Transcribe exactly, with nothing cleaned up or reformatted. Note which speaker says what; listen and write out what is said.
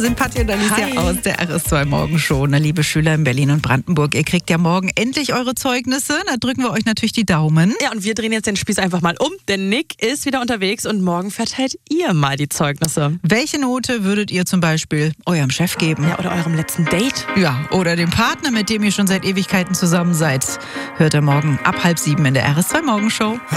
Speaker 1: sind Patti und Alicia
Speaker 2: Hi.
Speaker 1: aus der R S zwei Morgenshow. Na, liebe Schüler in Berlin und Brandenburg, ihr kriegt ja morgen endlich eure Zeugnisse. Da drücken wir euch natürlich die Daumen.
Speaker 2: Ja, und wir drehen jetzt den Spieß einfach mal um, denn Nick ist wieder unterwegs und morgen verteilt ihr mal die Zeugnisse.
Speaker 1: Welche Note würdet ihr zum Beispiel eurem Chef geben?
Speaker 2: Ja, oder eurem letzten Date.
Speaker 1: Ja, oder dem Partner, mit dem ihr schon seit Ewigkeiten zusammen seid. Hört ihr morgen ab halb sieben in der R S zwei Morgenshow.